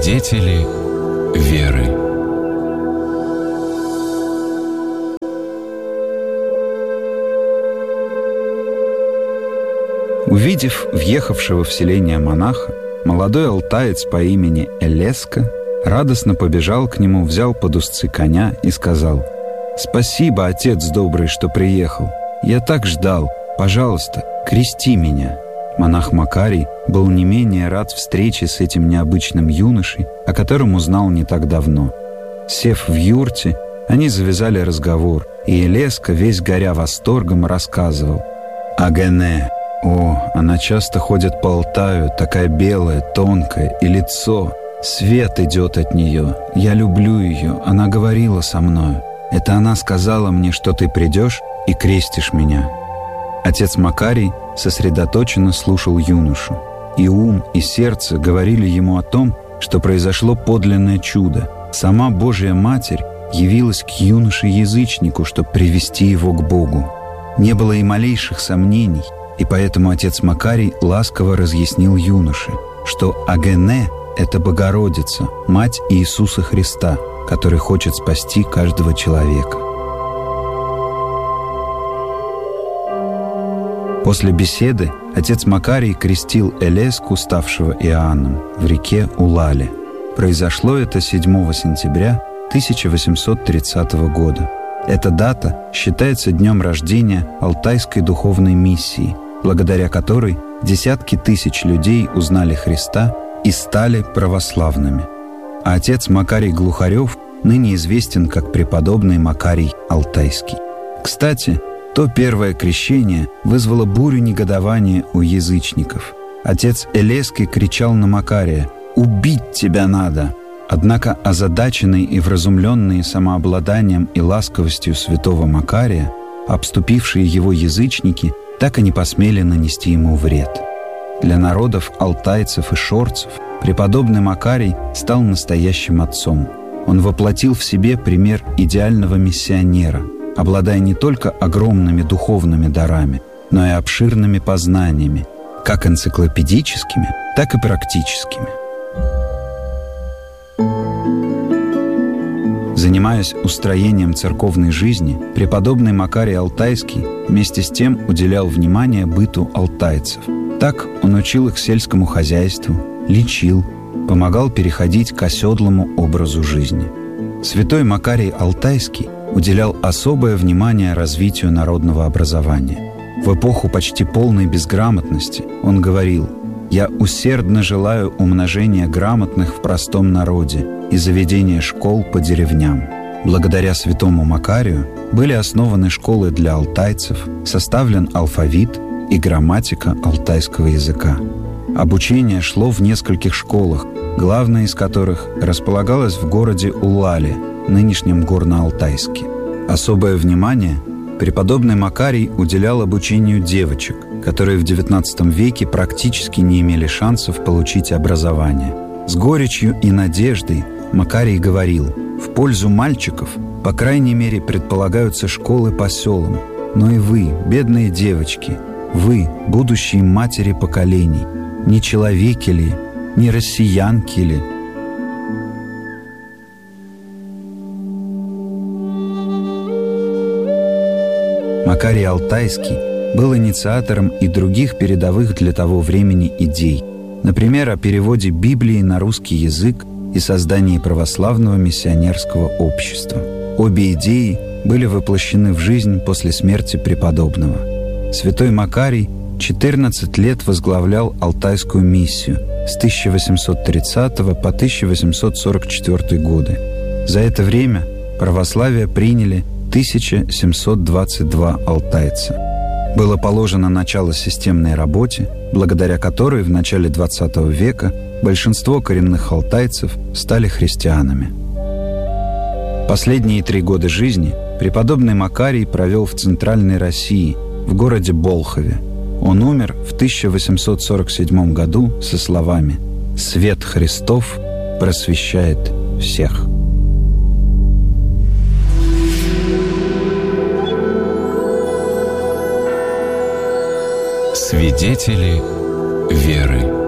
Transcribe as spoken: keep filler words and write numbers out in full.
Свидетели веры. Увидев въехавшего в селение монаха, молодой алтаец по имени Элеска радостно побежал к нему, взял под узцы коня и сказал: «Спасибо, отец добрый, что приехал. Я так ждал. Пожалуйста, крести меня». Монах Макарий был не менее рад встрече с этим необычным юношей, о котором узнал не так давно. Сев в юрте, они завязали разговор, и Элеска, весь горя восторгом, рассказывал: «Агене, о, она часто ходит по Алтаю, такая белая, тонкая, и лицо, свет идет от нее. Я люблю ее, она говорила со мною. Это она сказала мне, что ты придешь и крестишь меня». Отец Макарий сосредоточенно слушал юношу, и ум, и сердце говорили ему о том, что произошло подлинное чудо. Сама Божья Матерь явилась к юноше-язычнику, чтобы привести его к Богу. Не было и малейших сомнений, и поэтому отец Макарий ласково разъяснил юноше, что Агене — это Богородица, мать Иисуса Христа, который хочет спасти каждого человека. После беседы отец Макарий крестил Элеску, ставшего Иоанном, в реке Улале. Произошло это седьмого сентября тысяча восемьсот тридцатого года. Эта дата считается днем рождения Алтайской духовной миссии, благодаря которой десятки тысяч людей узнали Христа и стали православными. А отец Макарий Глухарев ныне известен как преподобный Макарий Алтайский. Кстати, то первое крещение вызвало бурю негодования у язычников. Отец Элески кричал на Макария: «Убить тебя надо!» Однако озадаченные и вразумленные самообладанием и ласковостью святого Макария, обступившие его язычники так и не посмели нанести ему вред. Для народов алтайцев и шорцев преподобный Макарий стал настоящим отцом. Он воплотил в себе пример идеального миссионера, обладая не только огромными духовными дарами, но и обширными познаниями, как энциклопедическими, так и практическими. Занимаясь устроением церковной жизни, преподобный Макарий Алтайский вместе с тем уделял внимание быту алтайцев. Так он учил их сельскому хозяйству, лечил, помогал переходить к оседлому образу жизни. Святой Макарий Алтайский уделял особое внимание развитию народного образования. В эпоху почти полной безграмотности он говорил: «Я усердно желаю умножения грамотных в простом народе и заведения школ по деревням». Благодаря святому Макарию были основаны школы для алтайцев, составлен алфавит и грамматика алтайского языка. Обучение шло в нескольких школах, главная из которых располагалась в городе Улале, нынешнем Горно-Алтайске. Особое внимание преподобный Макарий уделял обучению девочек, которые в девятнадцатом веке практически не имели шансов получить образование. С горечью и надеждой Макарий говорил: «В пользу мальчиков, по крайней мере, предполагаются школы по селам. Но и вы, бедные девочки, вы, будущие матери поколений, не человеки ли, не россиянки ли?» Макарий Алтайский был инициатором и других передовых для того времени идей, например, о переводе Библии на русский язык и создании православного миссионерского общества. Обе идеи были воплощены в жизнь после смерти преподобного. Святой Макарий четырнадцать лет возглавлял Алтайскую миссию с тысяча восемьсот тридцатого по тысяча восемьсот сорок четвёртый годы. За это время православие приняли тысяча семьсот двадцать два алтайца. Было положено начало системной работе, благодаря которой в начале двадцатого века большинство коренных алтайцев стали христианами. Последние три года жизни преподобный Макарий провел в Центральной России, в городе Болхове. Он умер в тысяча восемьсот сорок седьмом году со словами: «Свет Христов просвещает всех». Свидетели веры.